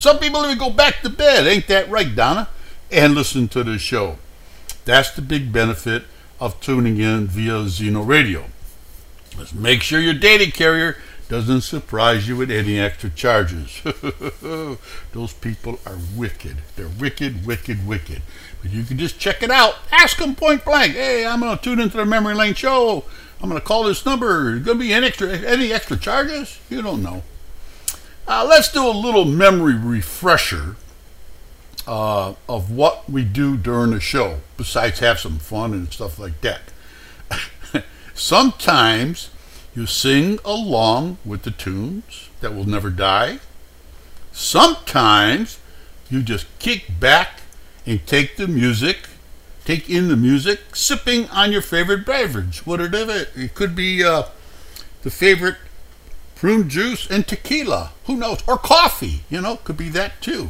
Some people even go back to bed. Ain't that right, Donna? And listen to the show. That's the big benefit of tuning in via Zeno Radio. Let's make sure your data carrier doesn't surprise you with any extra charges. Those people are wicked. They're wicked, wicked, wicked. But you can just check it out. Ask them point blank. Hey, I'm going to tune into the Memory Lane show. I'm going to call this number. Going to be any extra charges? You don't know. Let's do a little memory refresher of what we do during the show, besides have some fun and stuff like that. Sometimes you sing along with the tunes that will never die. Sometimes you just kick back and take in the music, sipping on your favorite beverage. It could be the favorite prune juice and tequila. Who knows? Or coffee. Could be that too.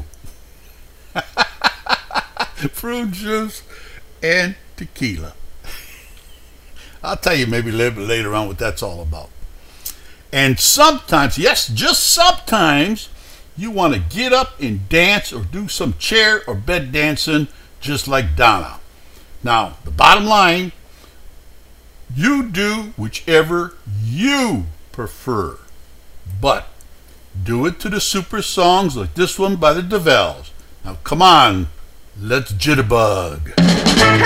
Prune juice and tequila. I'll tell you maybe a little bit later on what that's all about. And sometimes, yes, just sometimes, you want to get up and dance or do some chair or bed dancing just like Donna. Now, the bottom line, you do whichever you prefer. But do it to the super songs like this one by the DeVelles. Now, come on, let's jitterbug.